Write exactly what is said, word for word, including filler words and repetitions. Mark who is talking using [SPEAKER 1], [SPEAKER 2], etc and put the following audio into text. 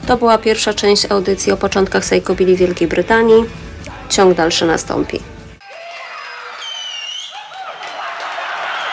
[SPEAKER 1] To była pierwsza część audycji o początkach psychobilly w Wielkiej Brytanii. Ciąg dalszy nastąpi.